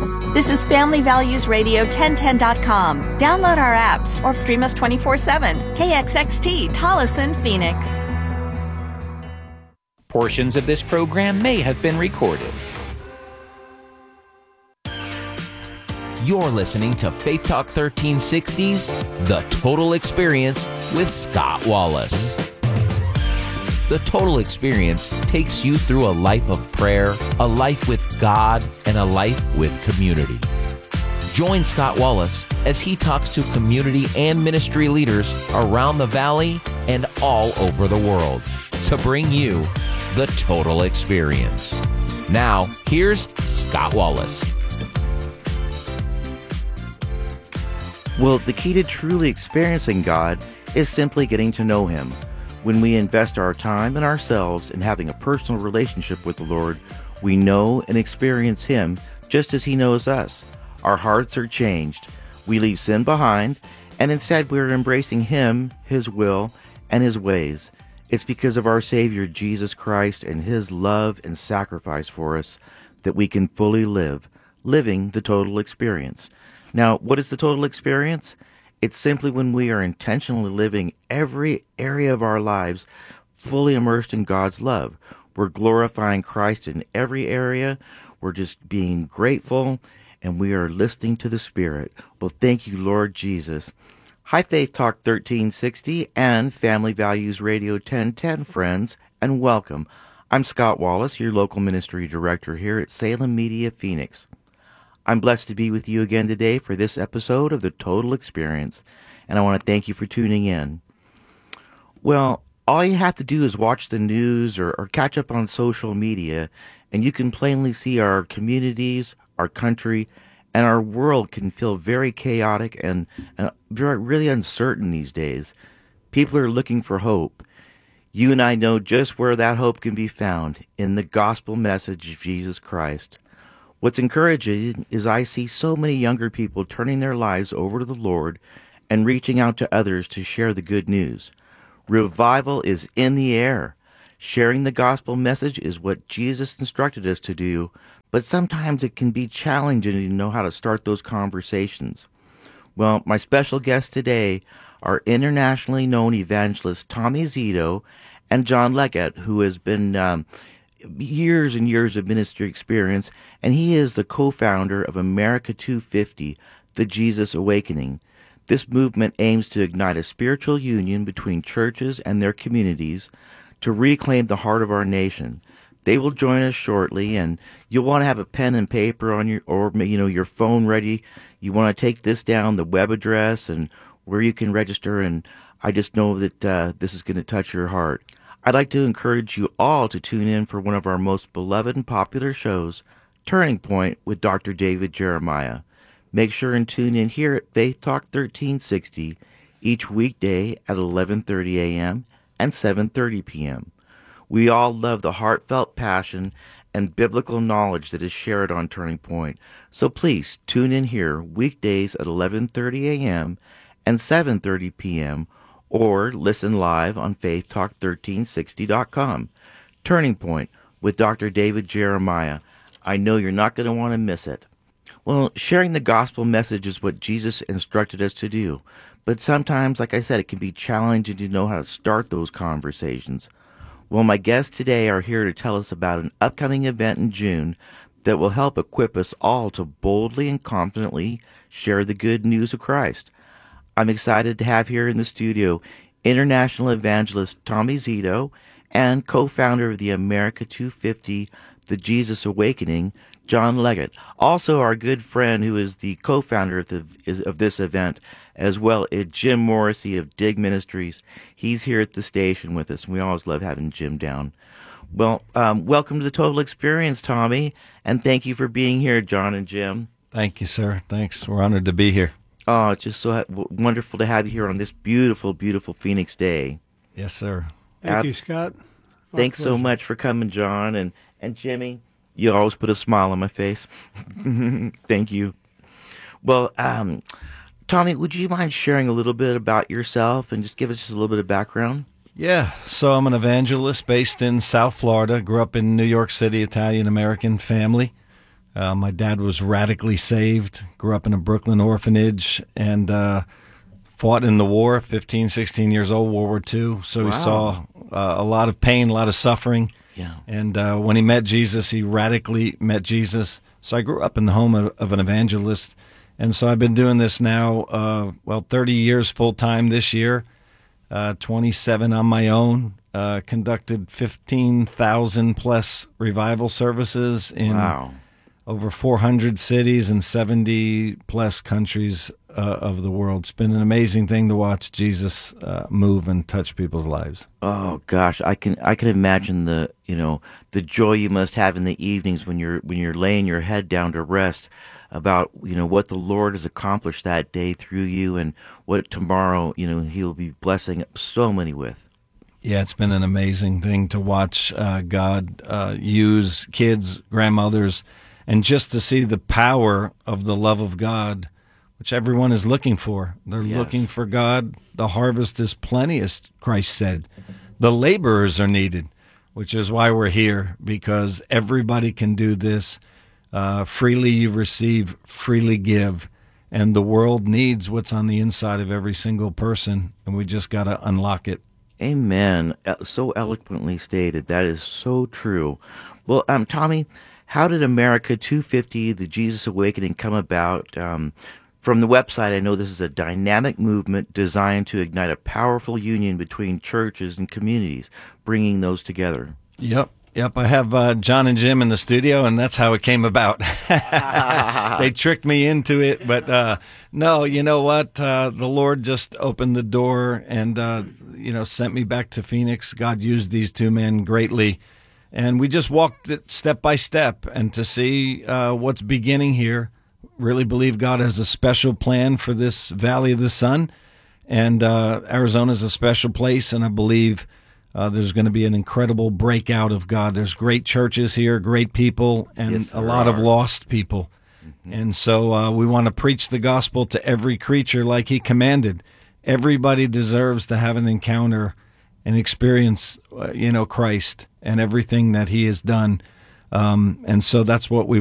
This is Family Values Radio 1010.com. Download our apps or stream us 24/7. KXXT, Tolleson, Phoenix. Portions of this program may have been recorded. You're listening to Faith Talk 1360's The Total Experience with Scott Wallace. The Total Experience takes you through a life of prayer, a life with God, and a life with community. Join Scott Wallace as he talks to community and ministry leaders around the valley and all over the world to bring you the Total Experience. Now, here's Scott Wallace. Well, the key to truly experiencing God is simply getting to know Him. When we invest our time and ourselves in having a personal relationship with the Lord, we know and experience Him just as He knows us. Our hearts are changed. We leave sin behind, and instead we're embracing Him, His will, and His ways. It's because of our Savior Jesus Christ and His love and sacrifice for us that we can fully live, living the total experience. Now, what is the total experience? It's simply when we are intentionally living every area of our lives fully immersed in God's love. We're glorifying Christ in every area. We're just being grateful, and we are listening to the Spirit. Well, thank you, Lord Jesus. Hi, Faith Talk 1360 and Family Values Radio 1010 friends, and welcome. I'm Scott Wallace, your local ministry director here at Salem Media Phoenix. I'm blessed to be with you again today for this episode of The Total Experience, and I want to thank you for tuning in. Well, all you have to do is watch the news or catch up on social media, and you can plainly see our communities, our country, and our world can feel very chaotic and really uncertain these days. People are looking for hope. You and I know just where that hope can be found, in the gospel message of Jesus Christ. What's encouraging is I see so many younger people turning their lives over to the Lord and reaching out to others to share the good news. Revival is in the air. Sharing the gospel message is what Jesus instructed us to do, but sometimes it can be challenging to know how to start those conversations. Well, my special guests today are internationally known evangelists Tommy Zito and John Leggett, who has been years and years of ministry experience, and he is the co-founder of America 250, the Jesus Awakening. This movement aims to ignite a spiritual union between churches and their communities to reclaim the heart of our nation. They will join us shortly, and you'll want to have a pen and paper on your phone ready. You want to take this down, the web address and where you can register, and I just know that this is going to touch your heart. I'd like to encourage you all to tune in for one of our most beloved and popular shows, Turning Point with Dr. David Jeremiah. Make sure and tune in here at Faith Talk 1360 each weekday at 11:30 a.m. and 7:30 p.m. We all love the heartfelt passion and biblical knowledge that is shared on Turning Point, so please tune in here weekdays at 11:30 a.m. and 7:30 p.m. or listen live on faithtalk1360.com. Turning Point with Dr. David Jeremiah. I know you're not going to want to miss it. Well, sharing the gospel message is what Jesus instructed us to do, but sometimes, like I said, it can be challenging to know how to start those conversations. Well, my guests today are here to tell us about an upcoming event in June that will help equip us all to boldly and confidently share the good news of Christ. I'm excited to have here in the studio international evangelist Tommy Zito and co-founder of the America 250, the Jesus Awakening, John Leggett. Also our good friend who is the co-founder of this event, as well as Jim Morrissey of Dig Ministries. He's here at the station with us, and we always love having Jim down. Well, welcome to the Total Experience, Tommy, and thank you for being here, John and Jim. Thank you, sir. Thanks. We're honored to be here. Oh, it's just so wonderful to have you here on this beautiful, beautiful Phoenix day. Yes, sir. Thank you, Scott. Thanks so much for coming, John. And Jimmy, you always put a smile on my face. Thank you. Well, Tommy, would you mind sharing a little bit about yourself and just give us a little bit of background? Yeah, so I'm an evangelist based in South Florida. Grew up in New York City, Italian-American family. My dad was radically saved, grew up in a Brooklyn orphanage, and fought in the war, 15, 16 years old, World War II. So he saw a lot of pain, a lot of suffering. Yeah. And when he met Jesus, he radically met Jesus. So I grew up in the home of an evangelist. And so I've been doing this now, 30 years full-time this year, 27 on my own. Conducted 15,000-plus revival services in over 400 cities and 70-plus countries of the world. It's been an amazing thing to watch Jesus move and touch people's lives. Oh gosh, I can imagine the joy you must have in the evenings when you're laying your head down to rest about what the Lord has accomplished that day through you and what tomorrow He'll be blessing so many with. Yeah, it's been an amazing thing to watch God use kids, grandmothers, and just to see the power of the love of God, which everyone is looking for. They're looking for God. The harvest is plenty, as Christ said. The laborers are needed, which is why we're here, because everybody can do this. Freely you receive, freely give. And the world needs what's on the inside of every single person, and we just got to unlock it. Amen. So eloquently stated. That is so true. Well, Tommy, how did America 250, the Jesus Awakening, come about? From the website, I know this is a dynamic movement designed to ignite a powerful union between churches and communities, bringing those together. Yep. I have John and Jim in the studio, and that's how it came about. They tricked me into it, but no, you know what? The Lord just opened the door and, sent me back to Phoenix. God used these two men greatly, and we just walked it step by step. And to see what's beginning here, really believe God has a special plan for this Valley of the Sun, and Arizona is a special place, and I believe there's going to be an incredible breakout of God. There's great churches here, great people, and a lot of lost people. Mm-hmm. And so we want to preach the gospel to every creature like He commanded. Everybody deserves to have an encounter and experience, Christ and everything that He has done. And so that's what we